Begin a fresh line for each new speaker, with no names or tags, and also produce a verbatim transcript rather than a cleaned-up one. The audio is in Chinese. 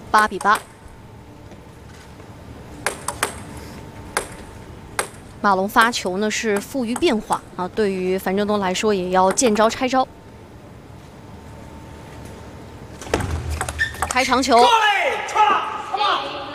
八比八。马龙发球呢是富于变化啊，对于樊振东来说也要见招拆招。开长球，